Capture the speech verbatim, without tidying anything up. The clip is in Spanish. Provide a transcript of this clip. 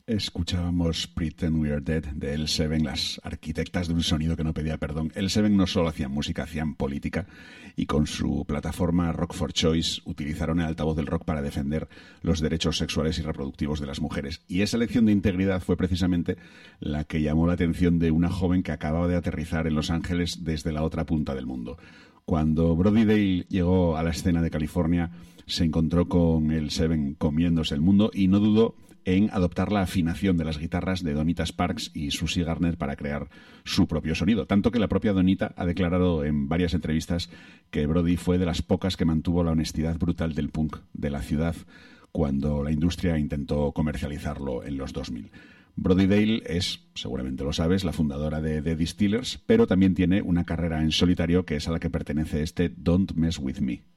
Escuchábamos Pretend We Are Dead de L siete, las arquitectas de un sonido que no pedía perdón. L siete no solo hacían música, hacían política, y con su plataforma Rock for Choice utilizaron el altavoz del rock para defender los derechos sexuales y reproductivos de las mujeres. Y esa lección de integridad fue precisamente la que llamó la atención de una joven que acababa de aterrizar en Los Ángeles desde la otra punta del mundo. Cuando Brody Dalle llegó a la escena de California, se encontró con L siete comiéndose el mundo y no dudó en adoptar la afinación de las guitarras de Donita Sparks y Susie Garner para crear su propio sonido. Tanto que la propia Donita ha declarado en varias entrevistas que Brody fue de las pocas que mantuvo la honestidad brutal del punk de la ciudad cuando la industria intentó comercializarlo en los dos mil. Brody Dalle es, seguramente lo sabes, la fundadora de The Distillers, pero también tiene una carrera en solitario que es a la que pertenece este Don't Mess With Me.